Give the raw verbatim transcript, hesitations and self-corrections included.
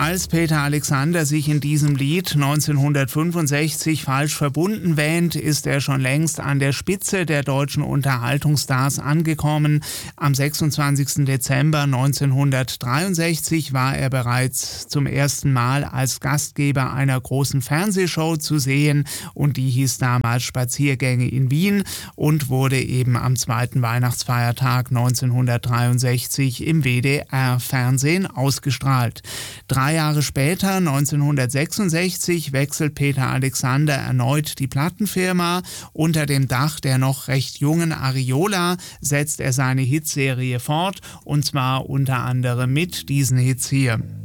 Als Peter Alexander sich in diesem Lied neunzehnhundertfünfundsechzig falsch verbunden wähnt, ist er schon längst an der Spitze der deutschen Unterhaltungsstars angekommen. Am sechsundzwanzigsten Dezember neunzehnhundertdreiundsechzig war er bereits zum ersten Mal als Gastgeber einer großen Fernsehshow zu sehen und die hieß damals Spaziergänge in Wien und wurde eben am zweiten Weihnachtsfeiertag neunzehnhundertdreiundsechzig im W D R-Fernsehen ausgestrahlt. Drei Jahre später, neunzehnhundertsechsundsechzig, wechselt Peter Alexander erneut die Plattenfirma. Unter dem Dach der noch recht jungen Ariola setzt er seine Hitserie fort, und zwar unter anderem mit diesen Hits hier.